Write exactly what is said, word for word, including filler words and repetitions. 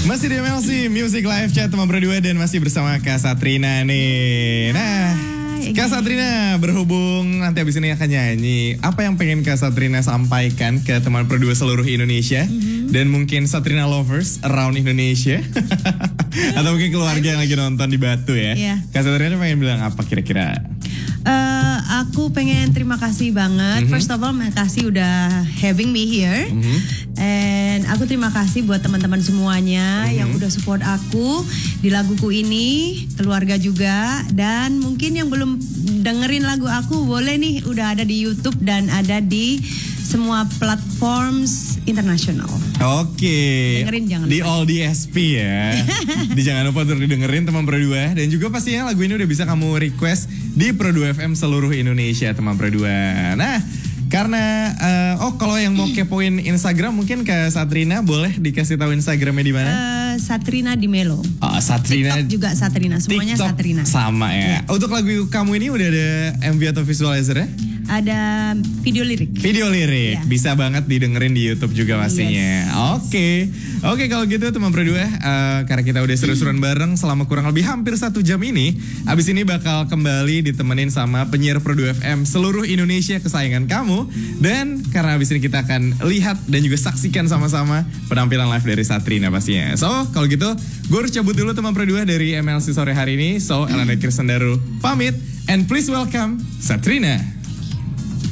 Masih di M L C Music Live Chat teman berdua dan masih bersama Kak Satrina nih. Nah, Kak Satrina berhubung nanti abis ini akan nyanyi, apa yang pengen Kak Satrina sampaikan ke teman berdua seluruh Indonesia mm-hmm. dan mungkin Satrina lovers around Indonesia atau mungkin keluarga yang lagi nonton di Batu ya? Yeah. Kak Satrina pengen bilang apa kira-kira? Uh, aku pengen terima kasih banget. Mm-hmm. First of all, makasih udah having me here. Mm-hmm. And aku terima kasih buat teman-teman semuanya mm-hmm. yang udah support aku di laguku ini, keluarga juga. Dan mungkin yang belum dengerin lagu aku boleh nih, udah ada di YouTube dan ada di semua platforms internasional. Oke. Dengerin jangan di lupa. All D S P ya. Di jangan lupa untuk didengerin teman berdua. Dan juga pastinya lagu ini udah bisa kamu request di Pro dua F M seluruh Indonesia teman berdua. Nah, karena uh, oh kalau yang mau kepoin Instagram mungkin ke Satrina boleh dikasih tahu Instagramnya di mana? Uh, Satrina di Melo. Oh, Satrina. TikTok juga Satrina, semuanya TikTok Satrina. Sama ya. Yeah. Untuk lagu kamu ini udah ada M V atau visualizer ya? Ada video lirik. Video lirik, yeah. Bisa banget didengerin di YouTube juga pastinya. Yes. Oke, okay. oke okay, kalau gitu teman berdua, uh, karena kita udah seru-seruan bareng selama kurang lebih hampir satu jam ini, abis ini bakal kembali ditemenin sama penyiar Pro dua F M seluruh Indonesia kesayangan kamu. Dan karena abis ini kita akan lihat dan juga saksikan sama-sama penampilan live dari Satrina pastinya. So kalau gitu, gue harus cabut dulu teman Pro dua dari M L C sore hari ini. So Elena Kirsendaru pamit, and please welcome Satrina.